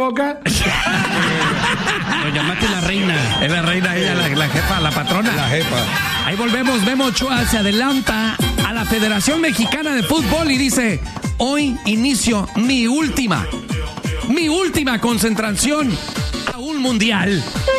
boca. Lo llamaste la reina. Es la reina ella, la jefa, la patrona. La jefa. Ahí volvemos, Memo Ochoa se adelanta a la Federación Mexicana de Fútbol y dice: hoy inicio mi última concentración a un mundial.